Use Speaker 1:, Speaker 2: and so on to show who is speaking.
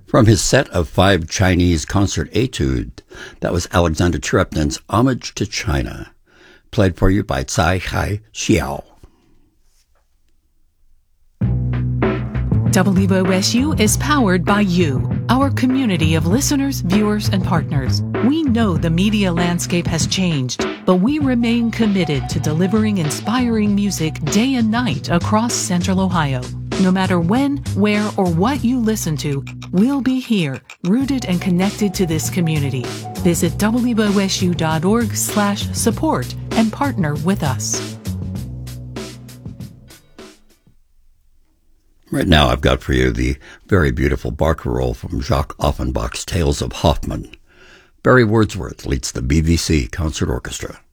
Speaker 1: From his set of 5 Chinese concert etude, that was Alexander Cherepnin's Homage to China, played for you by Cai Hai Xiao.
Speaker 2: WOSU is powered by you, our community of listeners, viewers, and partners. We know the media landscape has changed, but we remain committed to delivering inspiring music day and night across Central Ohio. No matter when, where, or what you listen to, we'll be here, rooted and connected to this community. Visit wosu.org/support and partner with us.
Speaker 1: Right now I've got for you the very beautiful barcarolle from Jacques Offenbach's Tales of Hoffmann. Barry Wordsworth leads the BBC Concert Orchestra.